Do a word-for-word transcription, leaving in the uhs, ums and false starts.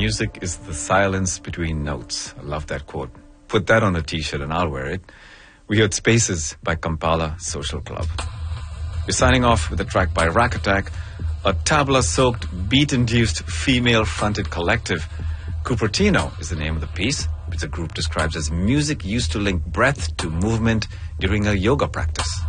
Music is the silence between notes. I love that quote. Put that on a t-shirt and I'll wear it. We heard Spaces by Kampala Social Club. We're signing off with a track by Rack Attack, a tabla-soaked, beat-induced, female-fronted collective. Cupertino is the name of the piece, which the group describes as music used to link breath to movement during a yoga practice.